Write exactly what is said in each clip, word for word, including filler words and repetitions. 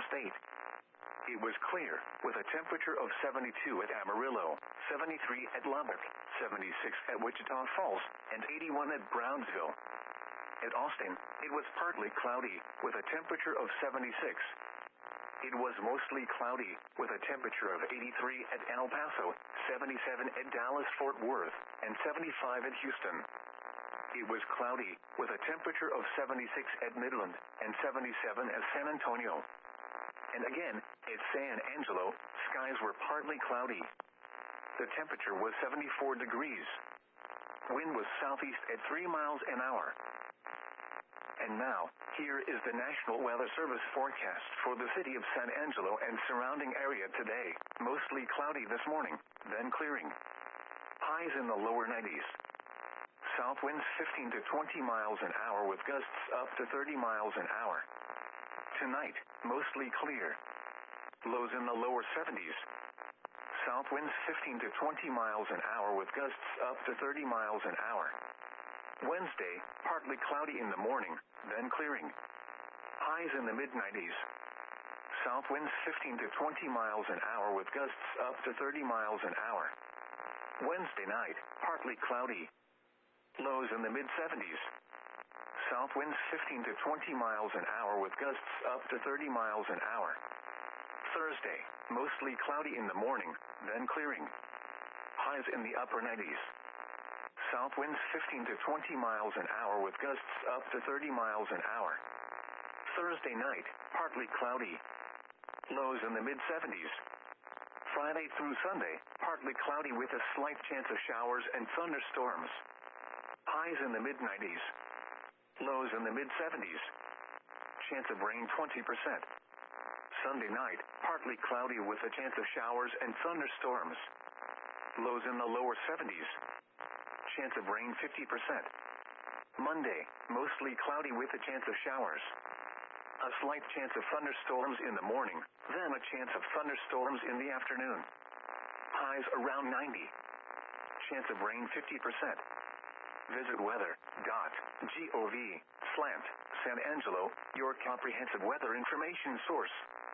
State. It was clear, with a temperature of seventy-two at Amarillo, seventy-three at Lubbock, seventy-six at Wichita Falls, and eighty-one at Brownsville. At Austin, it was partly cloudy, with a temperature of seventy-six. It was mostly cloudy, with a temperature of eighty-three at El Paso, seventy-seven at Dallas-Fort Worth, and seventy-five at Houston. It was cloudy, with a temperature of seventy-six at Midland, and seventy-seven at San Antonio. And again, at San Angelo, skies were partly cloudy. The temperature was seventy-four degrees. Wind was southeast at three miles an hour. And now, here is the National Weather Service forecast for the city of San Angelo and surrounding area today. Mostly cloudy this morning, then clearing. Highs in the lower nineties. South winds fifteen to twenty miles an hour with gusts up to thirty miles an hour. Tonight, mostly clear. Lows in the lower seventies. South winds fifteen to twenty miles an hour with gusts up to thirty miles an hour. Wednesday, partly cloudy in the morning, then clearing. Highs in the mid nineties. South winds fifteen to twenty miles an hour with gusts up to thirty miles an hour. Wednesday night, partly cloudy. Lows in the mid seventies. South winds fifteen to twenty miles an hour with gusts up to thirty miles an hour. Thursday, mostly cloudy in the morning, then clearing. Highs in the upper nineties. South winds fifteen to twenty miles an hour with gusts up to thirty miles an hour. Thursday night, partly cloudy. Lows in the mid seventies. Friday through Sunday, partly cloudy with a slight chance of showers and thunderstorms. Highs in the mid nineties. Lows in the mid seventies. Chance of rain twenty percent. Sunday night, partly cloudy with a chance of showers and thunderstorms. Lows in the lower seventies. Chance of rain fifty percent. Monday, mostly cloudy with a chance of showers. A slight chance of thunderstorms in the morning, then a chance of thunderstorms in the afternoon. Highs around ninety. Chance of rain fifty percent. Visit weather.gov slant San Angelo, your comprehensive weather information source.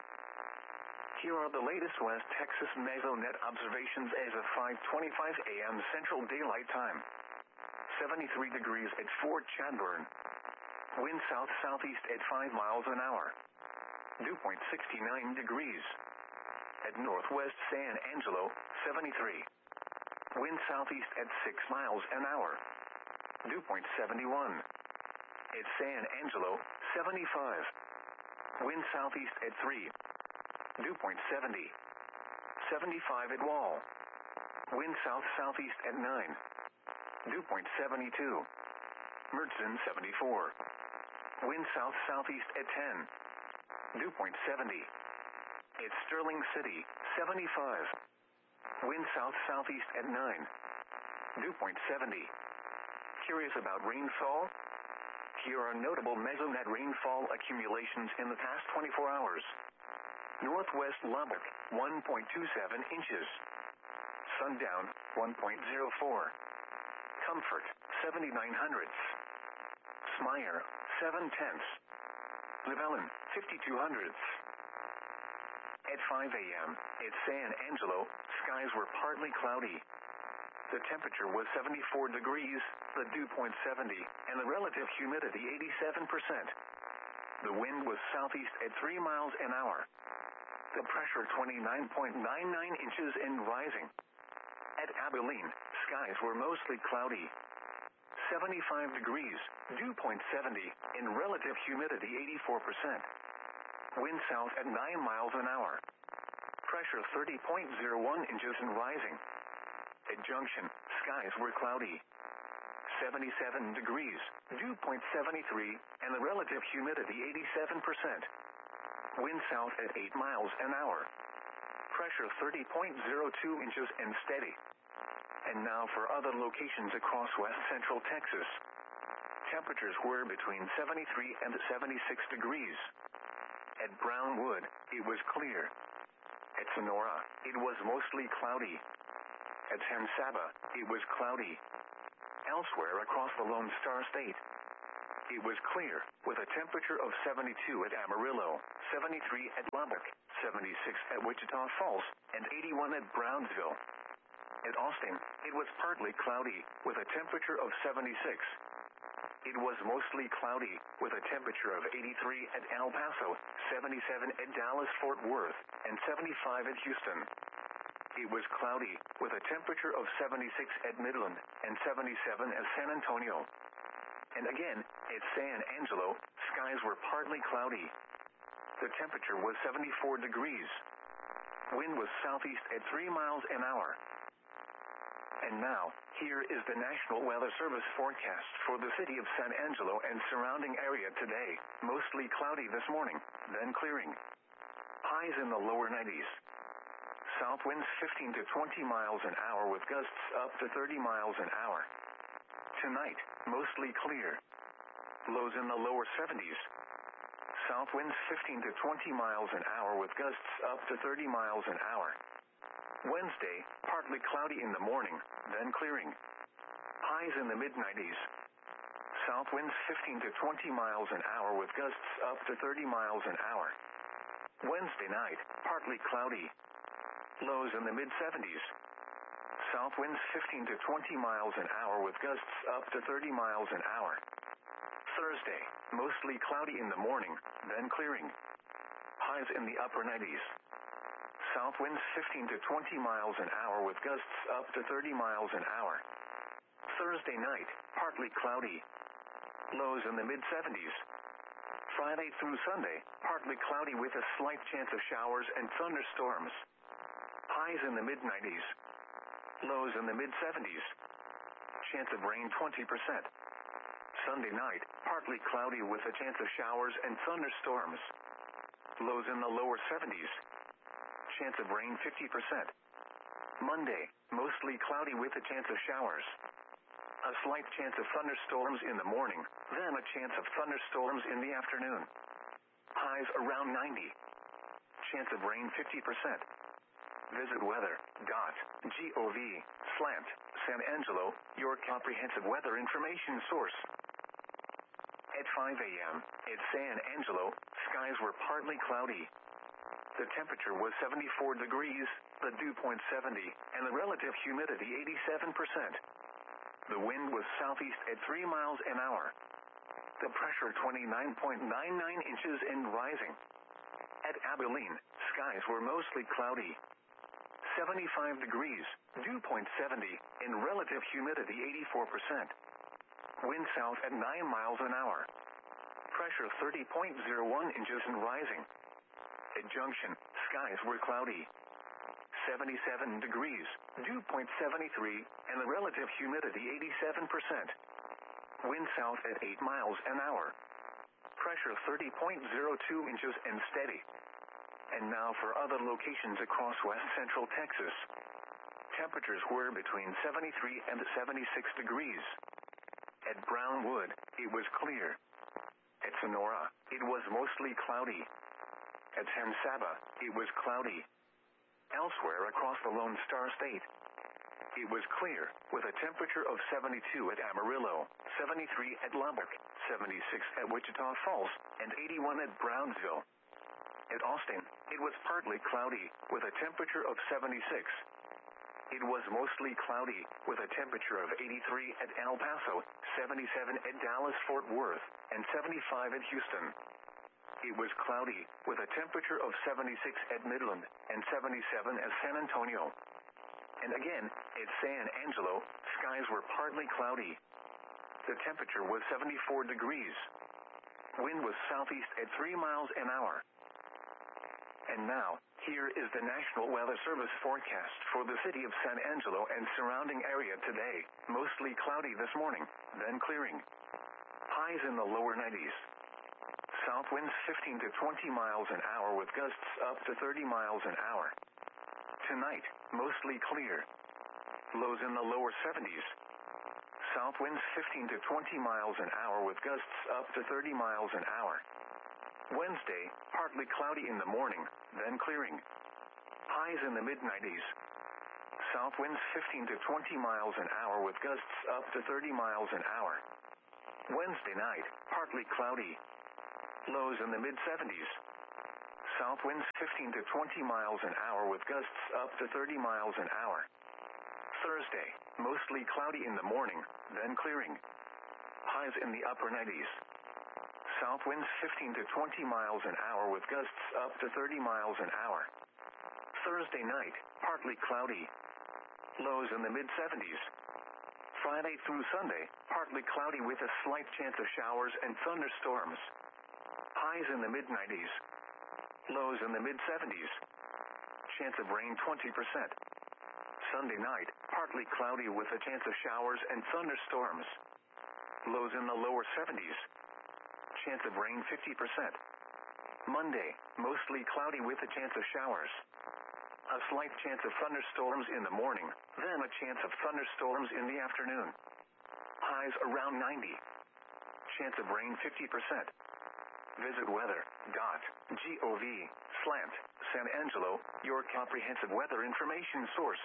Here are the latest West Texas Mesonet observations as of five twenty-five a m Central Daylight Time. seventy-three degrees at Fort Chadbourne. Wind south-southeast at five miles an hour. Dew point sixty-nine degrees. At Northwest San Angelo, seventy-three. Wind southeast at six miles an hour. Dew point seventy-one. At San Angelo, seventy-five. Wind southeast at three. Dew point seventy. seventy-five at Wall. Wind south-southeast at nine. Dew point seventy-two. Mertzen, seventy-four. Wind south-southeast at ten. Dew point seventy. At Sterling City, seventy-five. Wind south-southeast at nine. Dew point seventy. Curious about rainfall? Here are notable mesonet rainfall accumulations in the past twenty-four hours. Northwest Lubbock, one point two seven inches. Sundown, one point zero four. Comfort, seventy-nine hundredths. Smyer, seven tenths. Llewellyn, fifty-two hundredths. At five a m, at San Angelo, skies were partly cloudy. The temperature was seventy-four degrees, the dew point seventy, and the relative humidity eighty-seven percent. The wind was southeast at three miles an hour. The pressure twenty-nine point nine nine inches and rising. At Abilene, skies were mostly cloudy. seventy-five degrees, dew point seventy, and relative humidity eighty-four percent. Wind south at nine miles an hour. Pressure thirty point zero one inches and rising. At Junction, skies were cloudy. seventy-seven degrees, dew point seventy-three, and the relative humidity eighty-seven percent. Wind south at eight miles an hour. Pressure thirty point zero two inches and steady. And now for other locations across west central Texas. Temperatures were between seventy-three and seventy-six degrees. At Brownwood, it was clear. At Sonora, it was mostly cloudy. At San Saba, it was cloudy. Elsewhere across the Lone Star State, it was clear, with a temperature of seventy-two at Amarillo, seventy-three at Lubbock, seventy-six at Wichita Falls, and eighty-one at Brownsville. At Austin, it was partly cloudy, with a temperature of seventy-six. It was mostly cloudy, with a temperature of eighty-three at El Paso, seventy-seven at Dallas-Fort Worth, and seventy-five at Houston. It was cloudy, with a temperature of seventy-six at Midland, and seventy-seven at San Antonio. And again, at San Angelo, skies were partly cloudy. The temperature was seventy-four degrees. Wind was southeast at three miles an hour. And now, here is the National Weather Service forecast for the city of San Angelo and surrounding area today. Mostly cloudy this morning, then clearing. Highs in the lower nineties. South winds fifteen to twenty miles an hour with gusts up to thirty miles an hour. Tonight, mostly clear. Lows in the lower seventies. South winds fifteen to twenty miles an hour with gusts up to thirty miles an hour. Wednesday, partly cloudy in the morning, then clearing. Highs in the mid nineties. South winds fifteen to twenty miles an hour with gusts up to thirty miles an hour. Wednesday night, partly cloudy. Lows in the mid seventies. South winds fifteen to twenty miles an hour with gusts up to thirty miles an hour. Thursday, mostly cloudy in the morning, then clearing. Highs in the upper nineties. South winds fifteen to twenty miles an hour with gusts up to thirty miles an hour. Thursday night, partly cloudy. Lows in the mid seventies. Friday through Sunday, partly cloudy with a slight chance of showers and thunderstorms. Highs in the mid nineties. Lows in the mid seventies. Chance of rain twenty percent. Sunday night, partly cloudy with a chance of showers and thunderstorms. Lows in the lower seventies. Chance of rain fifty percent. Monday, mostly cloudy with a chance of showers. A slight chance of thunderstorms in the morning, then a chance of thunderstorms in the afternoon. Highs around ninety. Chance of rain fifty percent. Visit weather dot gov slash San Angelo, your comprehensive weather information source. At five a.m., at San Angelo, skies were partly cloudy. The temperature was seventy-four degrees, the dew point seventy, and the relative humidity eighty-seven percent. The wind was southeast at three miles an hour. The pressure twenty-nine point nine nine inches and rising. At Abilene, skies were mostly cloudy. seventy-five degrees, dew point seventy, and relative humidity eighty-four percent. Wind south at nine miles an hour. Pressure thirty point zero one inches and rising. At Junction, skies were cloudy. seventy-seven degrees, dew point seventy-three, and the relative humidity eighty-seven percent. Wind south at eight miles an hour. Pressure thirty point zero two inches and steady. And now for other locations across west central Texas. Temperatures were between seventy-three and seventy-six degrees. At Brownwood, it was clear. At Sonora, it was mostly cloudy. At San Saba, it was cloudy. Elsewhere across the Lone Star State, it was clear, with a temperature of seventy-two at Amarillo, seventy-three at Lubbock, seventy-six at Wichita Falls, and eighty-one at Brownsville. At Austin, it was partly cloudy, with a temperature of seventy-six. It was mostly cloudy, with a temperature of eighty-three at El Paso, seventy-seven at Dallas-Fort Worth, and seventy-five at Houston. It was cloudy, with a temperature of seventy-six at Midland, and seventy-seven at San Antonio. And again, at San Angelo, skies were partly cloudy. The temperature was seventy-four degrees. Wind was southeast at three miles an hour. And now, here is the National Weather Service forecast for the city of San Angelo and surrounding area today. Mostly cloudy this morning, then clearing. Highs in the lower nineties. South winds fifteen to twenty miles an hour with gusts up to thirty miles an hour. Tonight, mostly clear. Lows in the lower seventies. South winds fifteen to twenty miles an hour with gusts up to thirty miles an hour. Wednesday, partly cloudy in the morning, then clearing. Highs in the mid nineties. South winds fifteen to twenty miles an hour with gusts up to thirty miles an hour. Wednesday night, partly partly cloudy. Lows in the mid seventies. South winds fifteen to twenty miles an hour with gusts up to thirty miles an hour. Thursday, mostly cloudy in the morning, then clearing. Highs in the upper nineties. South winds fifteen to twenty miles an hour with gusts up to thirty miles an hour. Thursday night, partly cloudy. Lows in the mid seventies. Friday through Sunday, partly cloudy with a slight chance of showers and thunderstorms. Highs in the mid nineties. Lows in the mid seventies. Chance of rain twenty percent. Sunday night, partly cloudy with a chance of showers and thunderstorms. Lows in the lower seventies. Chance of rain fifty percent. Monday, mostly cloudy with a chance of showers. A slight chance of thunderstorms in the morning, then a chance of thunderstorms in the afternoon. Highs around ninety. Chance of rain fifty percent. Visit weather dot gov slash San Angelo, your comprehensive weather information source.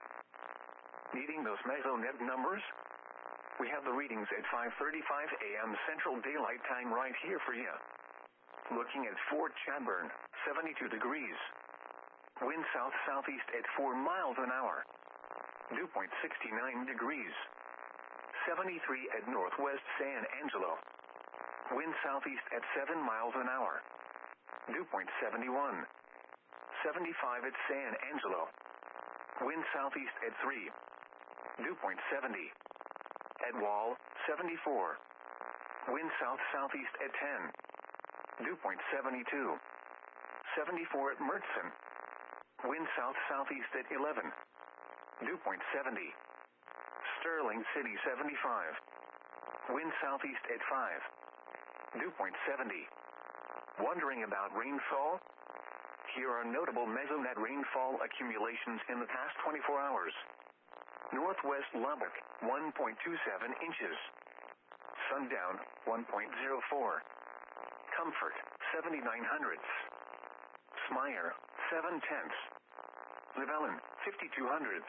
Needing those Mesonet numbers? We have the readings at five thirty-five a m Central Daylight Time right here for you. Looking at Fort Chadbourn, seventy-two degrees. Wind south-southeast at four miles an hour. Dew point sixty-nine degrees. seventy-three at Northwest San Angelo. Wind southeast at seven miles an hour. Dew point seventy-one. seventy-five at San Angelo. Wind southeast at three. Dew point seventy. At Wall, seventy-four. Wind south-southeast at ten. Dew point seventy-two. seventy-four at Mertzen. Wind south-southeast at eleven. Dew point seventy. Sterling City seventy-five. Wind southeast at five. Dew point seventy. Wondering about rainfall? Here are notable Mesonet rainfall accumulations in the past twenty-four hours. Northwest Lubbock, one point two seven inches. Sundown, one point zero four. Comfort, seventy-nine hundredths. Smyre, seven tenths. Llewellyn, fifty-two hundredths.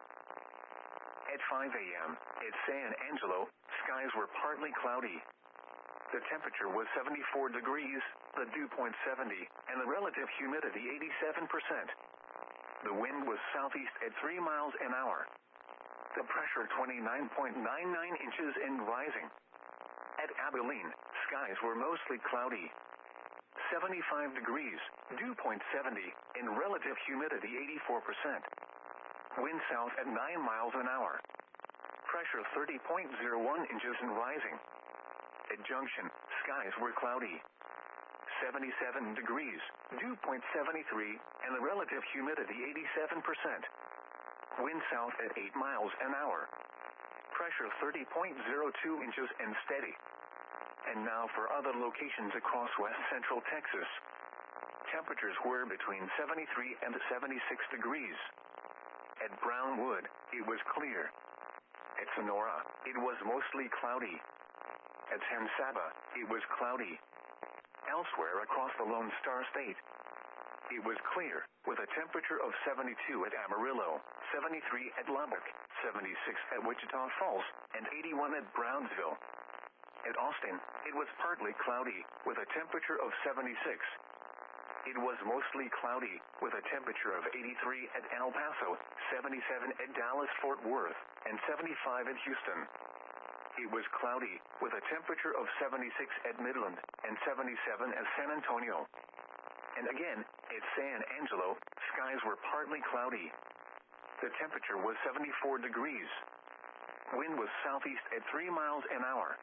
At five a m at San Angelo, skies were partly cloudy. The temperature was seventy-four degrees, the dew point seventy, and the relative humidity eighty-seven percent. The wind was southeast at three miles an hour. The pressure twenty-nine point nine nine inches and rising. At Abilene, skies were mostly cloudy. seventy-five degrees, dew point seventy, and relative humidity eighty-four percent. Wind south at nine miles an hour. Pressure thirty point zero one inches and rising. At Junction, skies were cloudy. seventy-seven degrees, dew point seventy-three, and the relative humidity eighty-seven percent. Wind south at eight miles an hour. Pressure thirty point zero two inches and steady. And now for other locations across west central Texas. Temperatures were between seventy-three and seventy-six degrees. At Brownwood, it was clear. At Sonora, it was mostly cloudy. At San Saba, it was cloudy. Elsewhere across the Lone Star State, it was clear, with a temperature of seventy-two at Amarillo, seventy-three at Lubbock, seventy-six at Wichita Falls, and eighty-one at Brownsville. At Austin, it was partly cloudy, with a temperature of seventy-six. It was mostly cloudy, with a temperature of eighty-three at El Paso, seventy-seven at Dallas-Fort Worth, and seventy-five at Houston. It was cloudy, with a temperature of seventy-six at Midland, and seventy-seven at San Antonio. And again, at San Angelo, skies were partly cloudy. The temperature was seventy-four degrees. Wind was southeast at three miles an hour.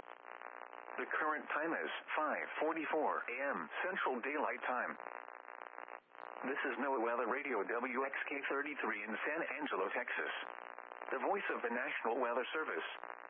The current time is five forty-four a m Central Daylight Time. This is NOAA Weather Radio W X K thirty-three in San Angelo, Texas. The voice of the National Weather Service.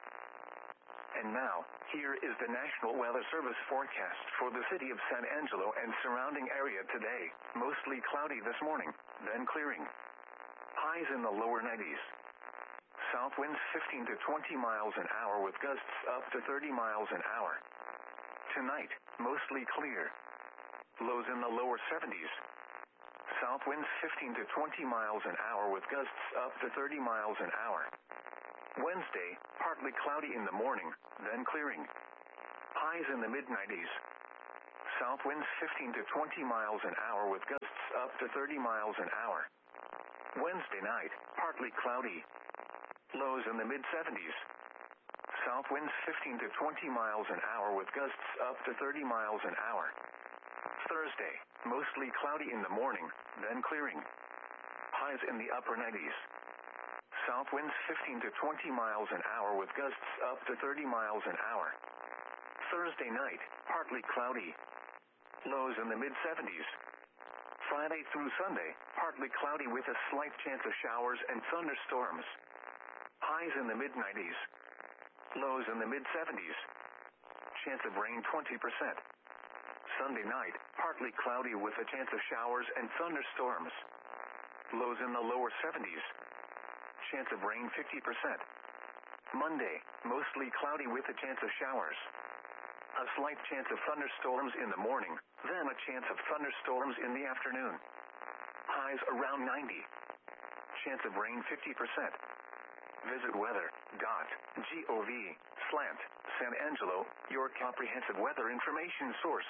And now, here is the National Weather Service forecast for the city of San Angelo and surrounding area today. Mostly cloudy this morning, then clearing. Highs in the lower nineties. South winds fifteen to twenty miles an hour with gusts up to thirty miles an hour. Tonight, mostly clear. Lows in the lower seventies. South winds fifteen to twenty miles an hour with gusts up to thirty miles an hour. Wednesday, partly cloudy in the morning, then clearing. Highs in the mid nineties. South winds fifteen to twenty miles an hour with gusts up to thirty miles an hour. Wednesday night, partly cloudy. Lows in the mid seventies. South winds fifteen to twenty miles an hour with gusts up to thirty miles an hour. Thursday, mostly cloudy in the morning, then clearing. Highs in the upper nineties. South winds fifteen to twenty miles an hour with gusts up to thirty miles an hour. Thursday night, partly cloudy. Lows in the mid seventies. Friday through Sunday, partly cloudy with a slight chance of showers and thunderstorms. Highs in the mid nineties. Lows in the mid seventies. Chance of rain twenty percent. Sunday night, partly cloudy with a chance of showers and thunderstorms. Lows in the lower seventies. Chance of rain fifty percent. Monday, mostly cloudy with a chance of showers. A slight chance of thunderstorms in the morning, then a chance of thunderstorms in the afternoon. Highs around ninety. Chance of rain fifty percent. Visit weather.gov slant San Angelo, your comprehensive weather information source.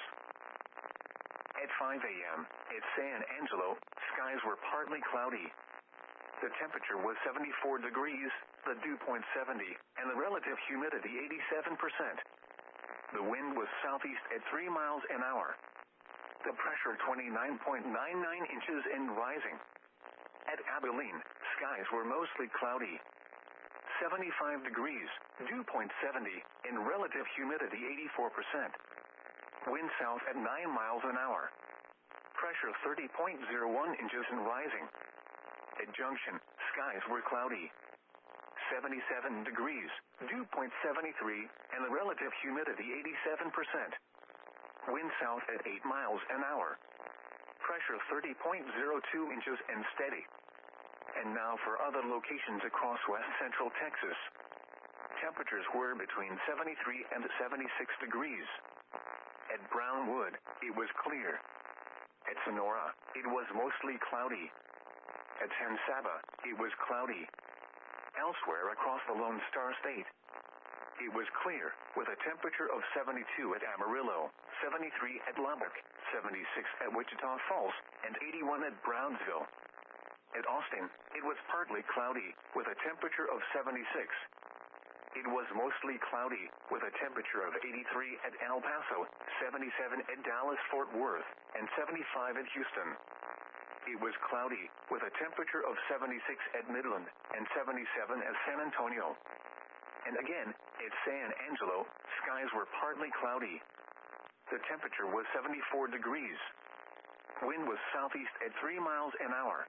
At five a.m. at San Angelo, skies were partly cloudy. The temperature was seventy-four degrees, the dew point seventy, and the relative humidity eighty-seven percent. The wind was southeast at three miles an hour. The pressure twenty-nine point nine nine inches and rising. At Abilene, skies were mostly cloudy. seventy-five degrees, dew point seventy, and relative humidity eighty-four percent. Wind south at nine miles an hour. Pressure thirty point zero one inches and rising. At Junction, skies were cloudy. seventy-seven degrees, dew point seventy-three, and the relative humidity eighty-seven percent. Wind south at eight miles an hour. Pressure thirty point zero two inches and steady. And now for other locations across west central Texas. Temperatures were between seventy-three and seventy-six degrees. At Brownwood, it was clear. At Sonora, it was mostly cloudy. At San Saba, it was cloudy. Elsewhere across the Lone Star State, it was clear, with a temperature of seventy-two at Amarillo, seventy-three at Lubbock, seventy-six at Wichita Falls, and eighty-one at Brownsville. At Austin, it was partly cloudy, with a temperature of seventy-six. It was mostly cloudy, with a temperature of eighty-three at El Paso, seventy-seven at Dallas-Fort Worth, and seventy-five at Houston. It was cloudy, with a temperature of seventy-six at Midland, and seventy-seven at San Antonio. And again, at San Angelo, skies were partly cloudy. The temperature was seventy-four degrees. Wind was southeast at three miles an hour.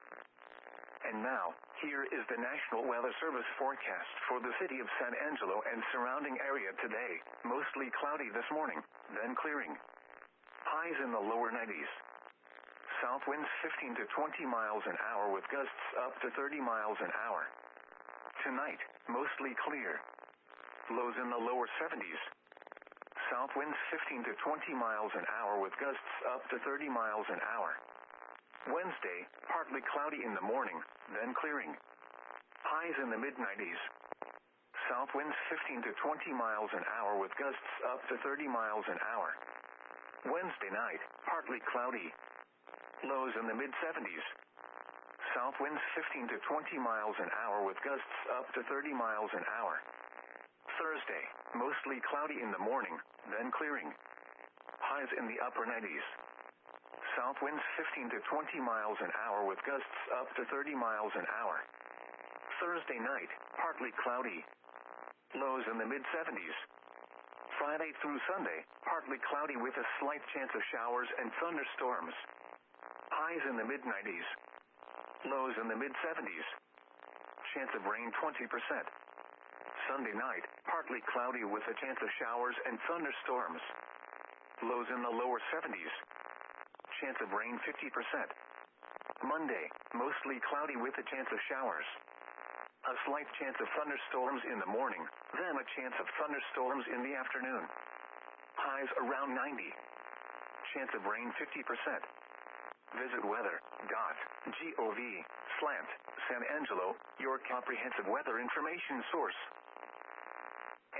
And now, here is the National Weather Service forecast for the city of San Angelo and surrounding area today. Mostly cloudy this morning, then clearing. Highs in the lower nineties. South winds fifteen to twenty miles an hour with gusts up to thirty miles an hour. Tonight, mostly clear. Lows in the lower seventies. South winds fifteen to twenty miles an hour with gusts up to thirty miles an hour. Wednesday, partly cloudy in the morning, then clearing. Highs in the mid nineties. South winds fifteen to twenty miles an hour with gusts up to thirty miles an hour. Wednesday night, partly cloudy. Lows in the mid seventies. South winds fifteen to twenty miles an hour with gusts up to thirty miles an hour. Thursday, mostly cloudy in the morning, then clearing. Highs in the upper nineties. South winds fifteen to twenty miles an hour with gusts up to thirty miles an hour. Thursday night, partly cloudy. Lows in the mid seventies. Friday through Sunday, partly cloudy with a slight chance of showers and thunderstorms. Highs in the mid nineties. Lows in the mid seventies. Chance of rain twenty percent. Sunday night, partly cloudy with a chance of showers and thunderstorms. Lows in the lower seventies. Chance of rain fifty percent. Monday, mostly cloudy with a chance of showers. A slight chance of thunderstorms in the morning, then a chance of thunderstorms in the afternoon. Highs around ninety. Chance of rain fifty percent. Visit weather.gov slant San Angelo, your comprehensive weather information source.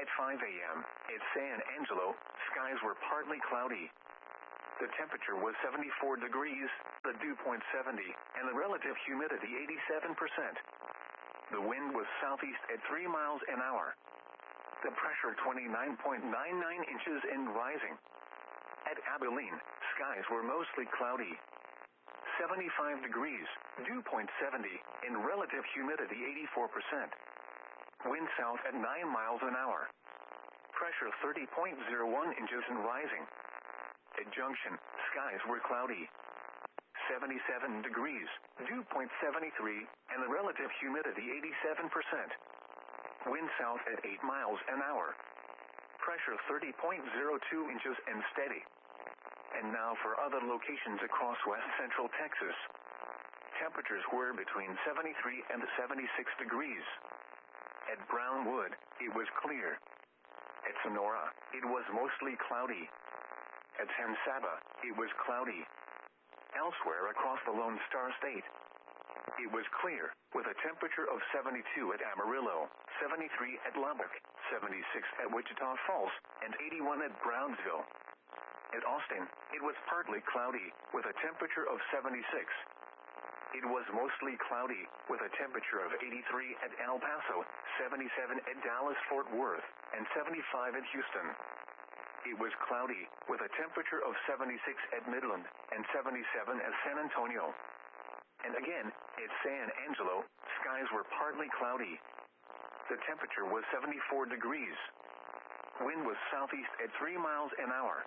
at five a m At San Angelo, skies were partly cloudy. The temperature was seventy-four degrees, the dew point seventy, and the relative humidity eighty-seven percent. The wind was southeast at three miles an hour. The pressure twenty-nine point nine nine inches and rising. At Abilene, skies were mostly cloudy. seventy-five degrees, dew point seventy, and relative humidity eighty-four percent. Wind south at nine miles an hour. Pressure thirty point zero one inches and rising. At Junction, skies were cloudy. seventy-seven degrees, dew point seventy-three, and the relative humidity eighty-seven percent. Wind south at eight miles an hour. Pressure thirty point zero two inches and steady. And now for other locations across west central Texas. Temperatures were between seventy-three and seventy-six degrees. At Brownwood, it was clear. At Sonora, it was mostly cloudy. At San Saba, it was cloudy. Elsewhere across the Lone Star State, it was clear, with a temperature of seventy-two at Amarillo, seventy-three at Lubbock, seventy-six at Wichita Falls, and eighty-one at Brownsville. At Austin, it was partly cloudy, with a temperature of seventy-six. It was mostly cloudy, with a temperature of eighty-three at El Paso, seventy-seven at Dallas-Fort Worth, and seventy-five at Houston. It was cloudy, with a temperature of seventy-six at Midland, and seventy-seven at San Antonio. And again, at San Angelo, skies were partly cloudy. The temperature was seventy-four degrees. Wind was southeast at three miles an hour.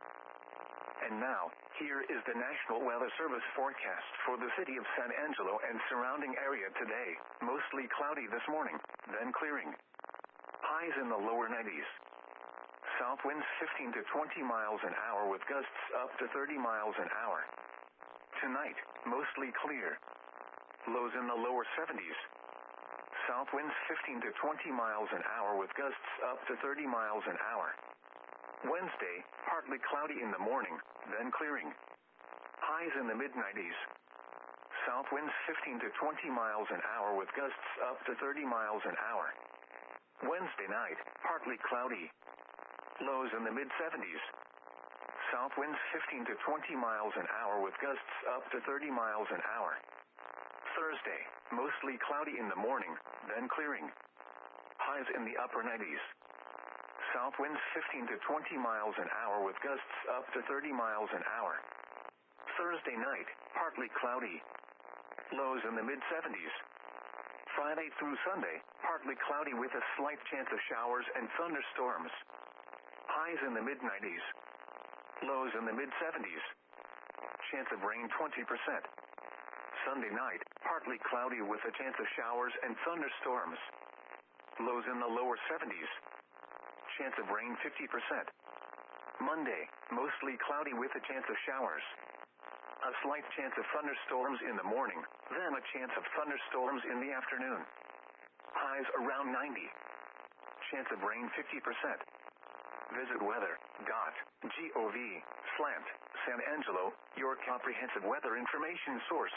And now, here is the National Weather Service forecast for the city of San Angelo and surrounding area today. Mostly cloudy this morning, then clearing. Highs in the lower nineties. South winds fifteen to twenty miles an hour with gusts up to thirty miles an hour. Tonight, mostly clear. Lows in the lower seventies. South winds fifteen to twenty miles an hour with gusts up to thirty miles an hour. Wednesday, partly cloudy in the morning, then clearing. Highs in the mid nineties. South winds fifteen to twenty miles an hour with gusts up to thirty miles an hour. Wednesday night, partly cloudy. Lows in the mid seventies. South winds fifteen to twenty miles an hour with gusts up to thirty miles an hour. Thursday, mostly cloudy in the morning, then clearing. Highs in the upper nineties. South winds fifteen to twenty miles an hour with gusts up to thirty miles an hour. Thursday night, partly cloudy. Lows in the mid seventies. Friday through Sunday, partly cloudy with a slight chance of showers and thunderstorms. Highs in the mid nineties. Lows in the mid seventies. Chance of rain twenty percent. Sunday night, partly cloudy with a chance of showers and thunderstorms. Lows in the lower seventies. Chance of rain fifty percent. Monday, mostly cloudy with a chance of showers. A slight chance of thunderstorms in the morning, then a chance of thunderstorms in the afternoon. Highs around ninety. Chance of rain fifty percent. Visit weather dot gov slash San Angelo, your comprehensive weather information source.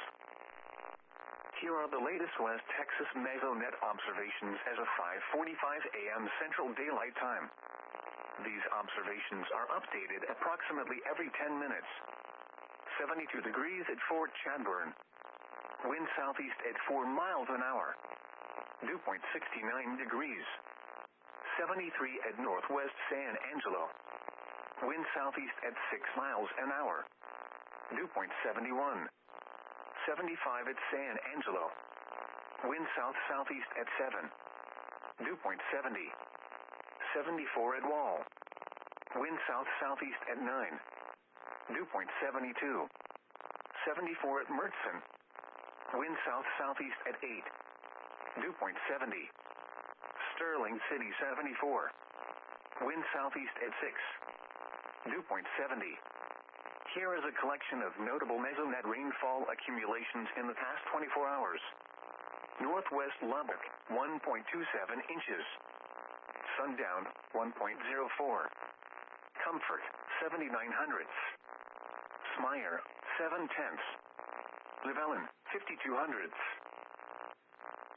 Here are the latest West Texas Mesonet observations as of five forty-five a m Central Daylight Time. These observations are updated approximately every ten minutes. seventy-two degrees at Fort Chadbourne. Wind southeast at four miles an hour. Dew point sixty-nine degrees. seventy-three at Northwest San Angelo. Wind southeast at six miles an hour. Dew point seventy-one. seventy-five at San Angelo. Wind south-southeast at seven. Dew point seventy. seventy-four at Wall. Wind south-southeast at nine. Dew point seventy-two. seventy-four at Mertzen. Wind south-southeast at eight. Dew point seventy. Sterling City seventy-four. Wind southeast at six. Dew point seventy. Here is a collection of notable Mesonet rainfall accumulations in the past twenty-four hours. Northwest Lubbock, one point two seven inches. Sundown, one point zero four. Comfort, seventy-nine hundredths. Smyre, seven tenths. Llewellyn, fifty-two hundredths.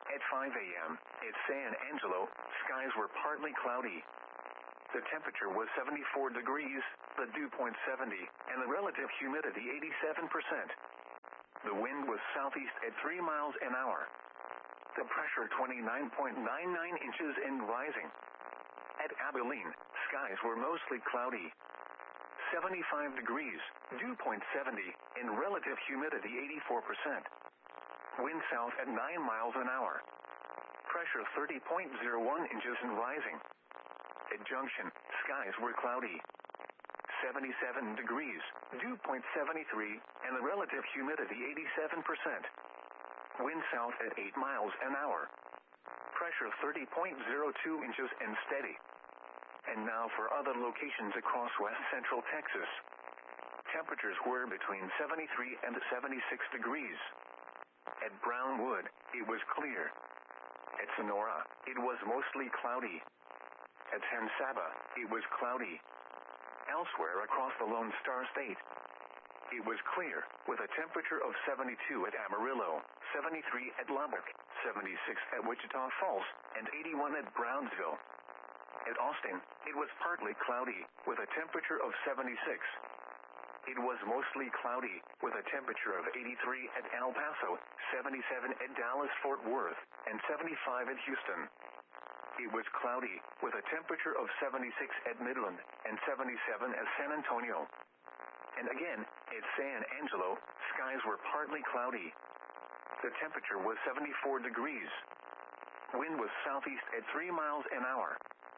At five a.m., at San Angelo, skies were partly cloudy. The temperature was seventy-four degrees, the dew point seventy, and the relative humidity eighty-seven percent. The wind was southeast at three miles an hour. The pressure twenty-nine point nine nine inches and rising. At Abilene, skies were mostly cloudy. seventy-five degrees, dew point seventy, and relative humidity eighty-four percent. Wind south at nine miles an hour. Pressure thirty point zero one inches and rising. At Junction, skies were cloudy. seventy-seven degrees, dew point seventy-three, and the relative humidity eighty-seven percent. Wind south at eight miles an hour. Pressure thirty point zero two inches and steady. And now for other locations across west central Texas. Temperatures were between seventy-three and seventy-six degrees. At Brownwood, it was clear. At Sonora, it was mostly cloudy. At San Saba, it was cloudy. Elsewhere across the Lone Star State, it was clear, with a temperature of seventy-two at Amarillo, seventy-three at Lubbock, seventy-six at Wichita Falls, and eighty-one at Brownsville. At Austin, it was partly cloudy, with a temperature of seventy-six. It was mostly cloudy, with a temperature of eighty-three at El Paso, seventy-seven at Dallas-Fort Worth, and seventy-five at Houston. It was cloudy, with a temperature of seventy-six at Midland, and seventy-seven at San Antonio. And again, at San Angelo, skies were partly cloudy. The temperature was seventy-four degrees. Wind was southeast at three miles an hour.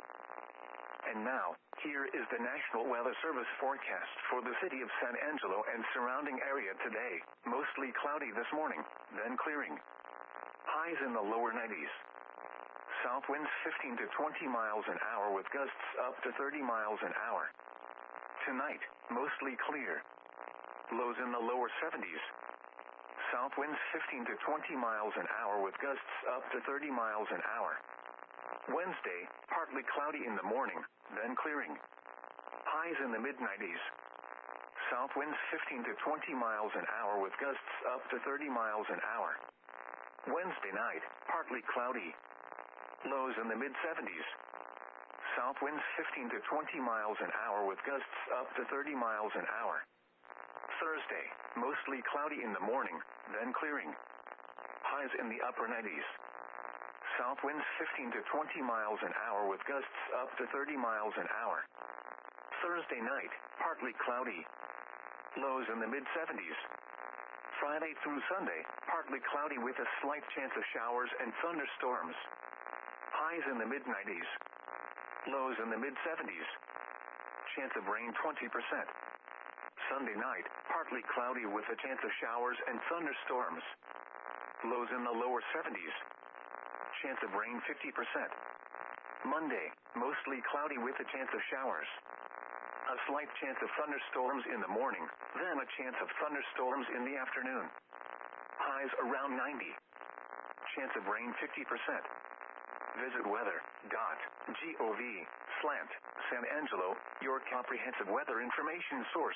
And now, here is the National Weather Service forecast for the city of San Angelo and surrounding area today. Mostly cloudy this morning, then clearing. Highs in the lower nineties. South winds fifteen to twenty miles an hour with gusts up to thirty miles an hour. Tonight, mostly clear. Lows in the lower seventies. South winds fifteen to twenty miles an hour with gusts up to thirty miles an hour. Wednesday, partly cloudy in the morning, then clearing. Highs in the mid nineties. South winds fifteen to twenty miles an hour with gusts up to thirty miles an hour. Wednesday night, partly cloudy. Lows in the mid seventies. South winds fifteen to twenty miles an hour with gusts up to thirty miles an hour. Thursday, mostly cloudy in the morning, then clearing. Highs in the upper nineties. South winds fifteen to twenty miles an hour with gusts up to thirty miles an hour. Thursday night, partly cloudy. Lows in the mid seventies. Friday through Sunday, partly cloudy with a slight chance of showers and thunderstorms. Highs in the mid nineties. Lows in the mid seventies. Chance of rain twenty percent. Sunday night, partly cloudy with a chance of showers and thunderstorms. Lows in the lower seventies. Chance of rain fifty percent. Monday, mostly cloudy with a chance of showers. A slight chance of thunderstorms in the morning, then a chance of thunderstorms in the afternoon. Highs around ninety. Chance of rain fifty percent. Visit weather dot gov slash San Angelo, your comprehensive weather information source.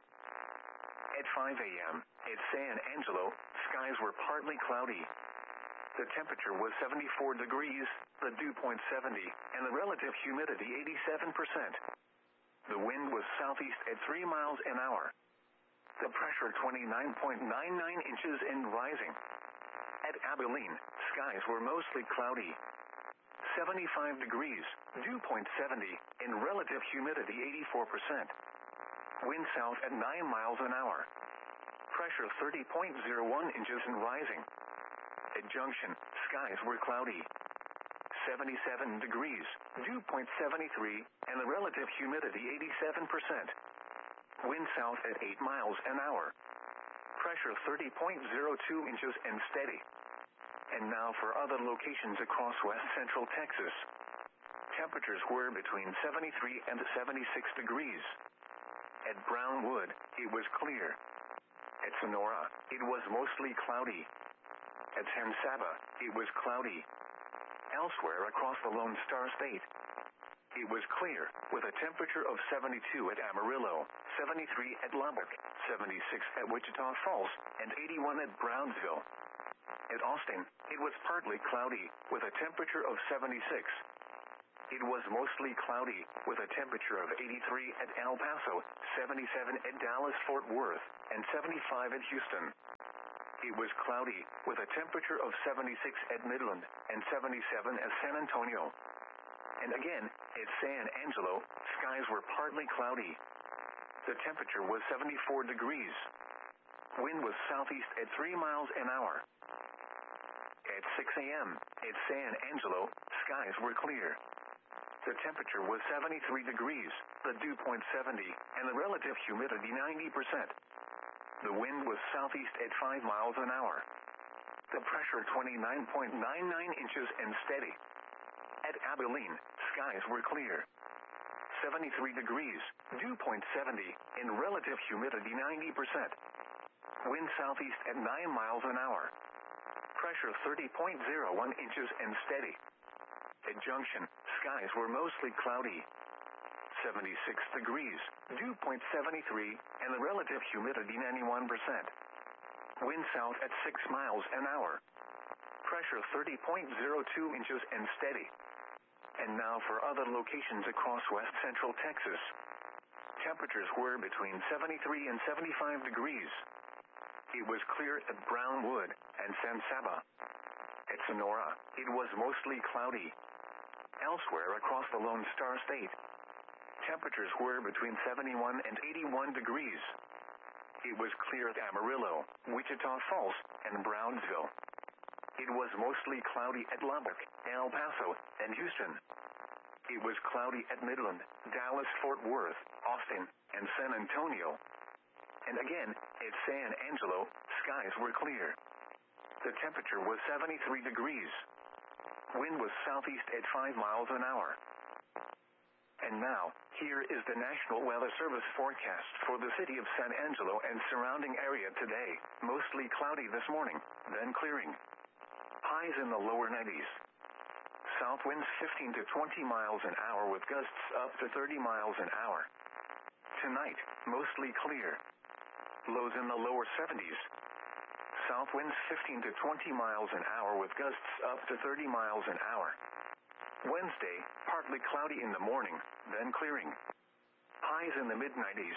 At five a.m., at San Angelo, skies were partly cloudy. The temperature was seventy-four degrees, the dew point seventy, and the relative humidity eighty-seven percent. The wind was southeast at three miles an hour. The pressure twenty-nine point nine nine inches and rising. At Abilene, skies were mostly cloudy. seventy-five degrees, dew point seventy, and relative humidity eighty-four percent. Wind south at nine miles an hour. Pressure thirty point zero one inches and rising. At Junction, skies were cloudy. seventy-seven degrees, dew point seventy-three, and the relative humidity eighty-seven percent. Wind south at eight miles an hour. Pressure thirty point zero two inches and steady. And now for other locations across west central Texas. Temperatures were between seventy-three and seventy-six degrees. At Brownwood, it was clear. At Sonora, it was mostly cloudy. At San Saba, it was cloudy. Elsewhere across the Lone Star State, it was clear, with a temperature of seventy-two at Amarillo, seventy-three at Lubbock, seventy-six at Wichita Falls, and eighty-one at Brownsville. At Austin, it was partly cloudy, with a temperature of seventy-six. It was mostly cloudy, with a temperature of eighty-three at El Paso, seventy-seven at Dallas-Fort Worth, and seventy-five at Houston. It was cloudy, with a temperature of seventy-six at Midland, and seventy-seven at San Antonio. And again, at San Angelo, skies were partly cloudy. The temperature was seventy-four degrees. Wind was southeast at three miles an hour. At six a.m., at San Angelo, skies were clear. The temperature was seventy-three degrees, the dew point seventy, and the relative humidity ninety percent. The wind was southeast at five miles an hour. The pressure twenty-nine point nine nine inches and steady. At Abilene, skies were clear. seventy-three degrees, dew point seventy, and relative humidity ninety percent. Wind southeast at nine miles an hour. Pressure thirty point zero one inches and steady. At Junction, skies were mostly cloudy. seventy-six degrees, dew point seventy-three, and the relative humidity ninety-one percent. Wind south at six miles an hour. Pressure thirty point zero two inches and steady. And now for other locations across west central Texas. Temperatures were between seventy-three and seventy-five degrees. It was clear at Brownwood and San Saba. At Sonora, it was mostly cloudy. Elsewhere across the Lone Star State, temperatures were between seventy-one and eighty-one degrees. It was clear at Amarillo, Wichita Falls, and Brownsville. It was mostly cloudy at Lubbock, El Paso, and Houston. It was cloudy at Midland, Dallas-Fort Worth, Austin, and San Antonio. And again, at San Angelo, skies were clear. The temperature was seventy-three degrees. Wind was southeast at five miles an hour. And now, here is the National Weather Service forecast for the city of San Angelo and surrounding area today. Mostly cloudy this morning, then clearing. Highs in the lower nineties. South winds fifteen to twenty miles an hour with gusts up to thirty miles an hour. Tonight, mostly clear. Lows in the lower seventies. South winds fifteen to twenty miles an hour with gusts up to thirty miles an hour. Wednesday, partly cloudy in the morning, then clearing. Highs in the mid nineties.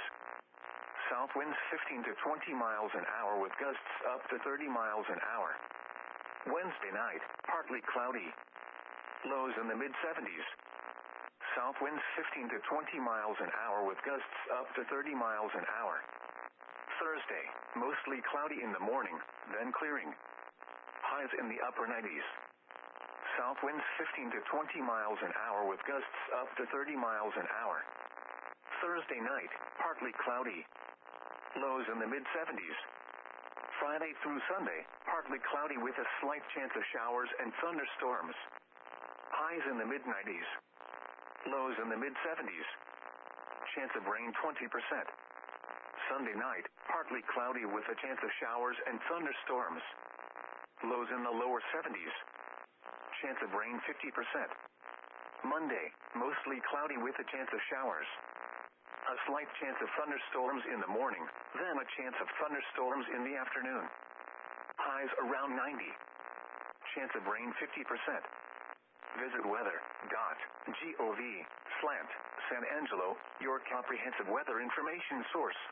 South winds fifteen to twenty miles an hour with gusts up to thirty miles an hour. Wednesday night, partly cloudy. Lows in the mid seventies. South winds fifteen to twenty miles an hour with gusts up to thirty miles an hour. Thursday, mostly cloudy in the morning, then clearing. Highs in the upper nineties. South winds fifteen to twenty miles an hour with gusts up to thirty miles an hour. Thursday night, partly cloudy. Lows in the mid seventies. Friday through Sunday, partly cloudy with a slight chance of showers and thunderstorms. Highs in the mid nineties. Lows in the mid seventies. Chance of rain twenty percent. Sunday night, partly cloudy with a chance of showers and thunderstorms. Lows in the lower seventies. Chance of rain fifty percent. Monday, mostly cloudy with a chance of showers. A slight chance of thunderstorms in the morning, then a chance of thunderstorms in the afternoon. Highs around ninety. Chance of rain fifty percent. Visit weather dot gov slash San Angelo, your comprehensive weather information source.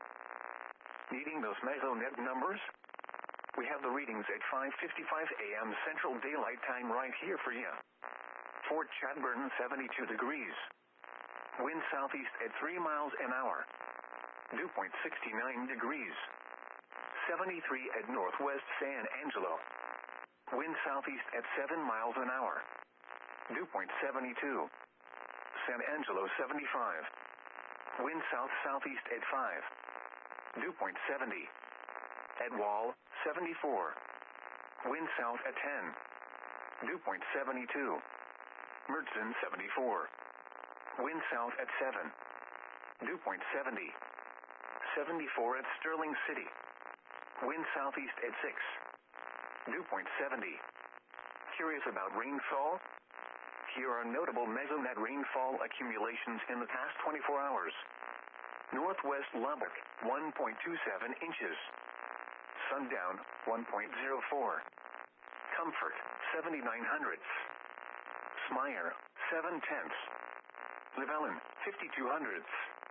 Needing those Mesonet numbers? We have the readings at five fifty-five a.m. Central Daylight Time right here for you. Fort Chadbourne, seventy-two degrees. Wind southeast at three miles an hour. Dew point sixty-nine degrees. seventy-three at Northwest San Angelo. Wind southeast at seven miles an hour. Dew point seventy-two. San Angelo, seventy-five. Wind south-southeast at five. Dew point seventy. At Wall, seventy-four. Wind south at ten. Dew point seventy-two. Mertzen, seventy-four. Wind south at seven. Dew point seventy. seventy-four at Sterling City. Wind southeast at six. Dew point seventy. Curious about rainfall? Here are notable Mesonet rainfall accumulations in the past twenty-four hours. Northwest Lubbock, one point two seven inches. Sundown, one point zero four. Comfort, seventy-nine hundredths. Smyre, seven tenths. Llewellyn, fifty-two hundredths.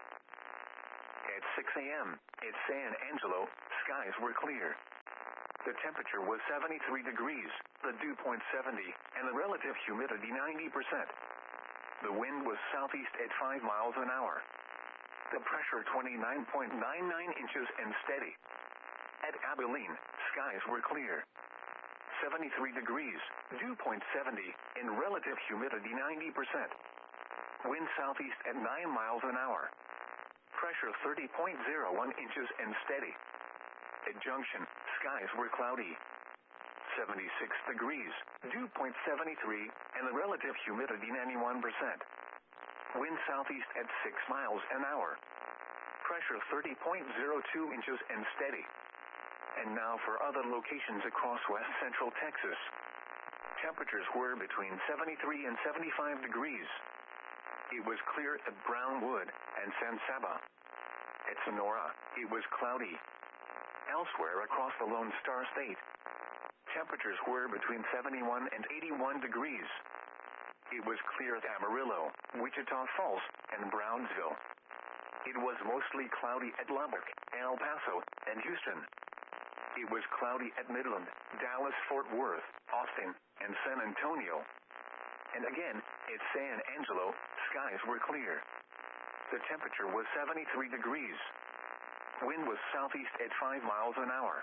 At six a.m., at San Angelo, skies were clear. The temperature was seventy-three degrees, the dew point seventy, and the relative humidity ninety percent. The wind was southeast at five miles an hour. The pressure twenty-nine point nine nine inches and steady. At Abilene, skies were clear. seventy-three degrees, dew point seventy, and relative humidity ninety percent. Wind southeast at nine miles an hour. Pressure thirty point zero one inches and steady. At Junction, skies were cloudy. seventy-six degrees, dew point seventy-three, and the relative humidity ninety-one percent. Wind southeast at six miles an hour. Pressure thirty point zero two inches and steady. And now for other locations across west central Texas. Temperatures were between seventy-three and seventy-five degrees. It was clear at Brownwood and San Saba. At Sonora, it was cloudy. Elsewhere across the Lone Star State, temperatures were between seventy-one and eighty-one degrees. It was clear at Amarillo, Wichita Falls, and Brownsville. It was mostly cloudy at Lubbock, El Paso, and Houston. It was cloudy at Midland, Dallas, Fort Worth, Austin, and San Antonio. And again, at San Angelo, skies were clear. The temperature was seventy-three degrees. Wind was southeast at five miles an hour.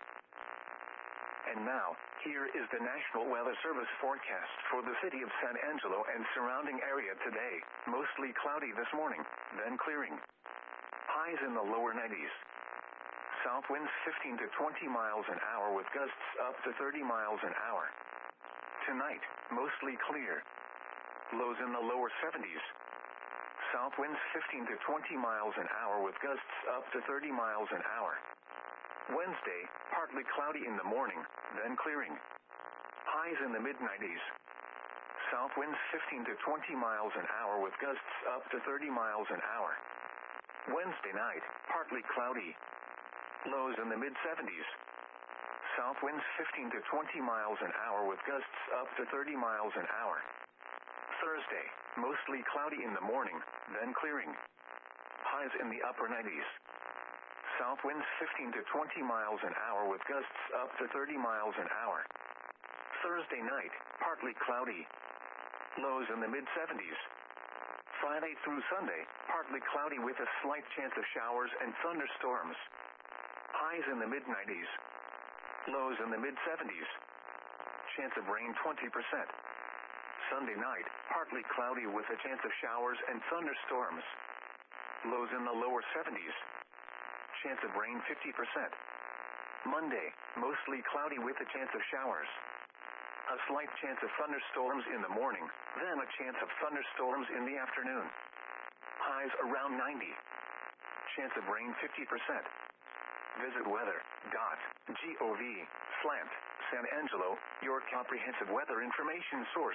And now, here is the National Weather Service forecast for the city of San Angelo and surrounding area today. Mostly cloudy this morning, then clearing. Highs in the lower nineties. South winds fifteen to twenty miles an hour with gusts up to thirty miles an hour. Tonight, mostly clear. Lows in the lower seventies. South winds fifteen to twenty miles an hour with gusts up to thirty miles an hour. Wednesday, partly cloudy in the morning, then clearing. Highs in the mid nineties. South winds fifteen to twenty miles an hour with gusts up to thirty miles an hour. Wednesday night, partly cloudy. Lows in the mid seventies. South winds fifteen to twenty miles an hour with gusts up to thirty miles an hour. Thursday, mostly cloudy in the morning, then clearing. Highs in the upper nineties. South winds fifteen to twenty miles an hour with gusts up to thirty miles an hour. Thursday night, partly cloudy. Lows in the mid seventies. Friday through Sunday, partly cloudy with a slight chance of showers and thunderstorms. Highs in the mid nineties. Lows in the mid seventies. Chance of rain twenty percent. Sunday night, partly cloudy with a chance of showers and thunderstorms. Lows in the lower seventies. Chance of rain fifty percent. Monday, mostly cloudy with a chance of showers. A slight chance of thunderstorms in the morning, then a chance of thunderstorms in the afternoon. Highs around ninety. Chance of rain fifty percent. Visit weather dot gov slash San Angelo, your comprehensive weather information source.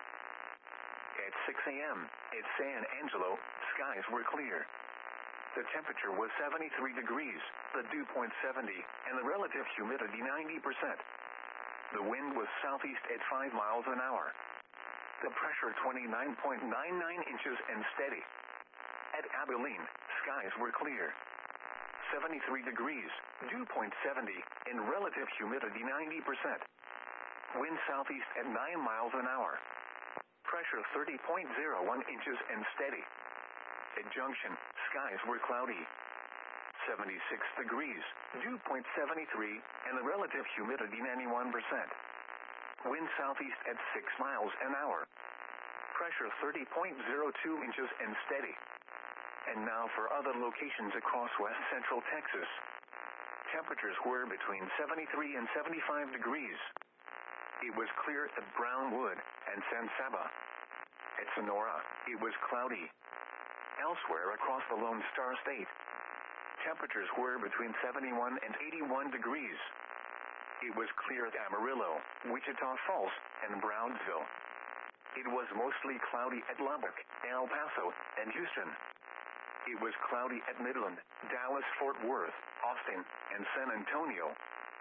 At six a.m., at San Angelo, skies were clear. The temperature was seventy-three degrees, the dew point seventy, and the relative humidity ninety percent. The wind was southeast at five miles an hour. The pressure twenty-nine point nine nine inches and steady. At Abilene, skies were clear. seventy-three degrees, dew point seventy, and relative humidity ninety percent. Wind southeast at nine miles an hour. Pressure thirty point zero one inches and steady. At Junction, skies were cloudy. seventy-six degrees, dew point seventy-three, and the relative humidity ninety-one percent. Wind southeast at six miles an hour. Pressure thirty point zero two inches and steady. And now for other locations across west central Texas. Temperatures were between seventy-three and seventy-five degrees. It was clear at Brownwood and San Saba. At Sonora, it was cloudy. Elsewhere across the Lone Star State, temperatures were between seventy-one and eighty-one degrees. It was clear at Amarillo, Wichita Falls, and Brownsville. It was mostly cloudy at Lubbock, El Paso, and Houston. It was cloudy at Midland, Dallas, Fort Worth, Austin, and San Antonio.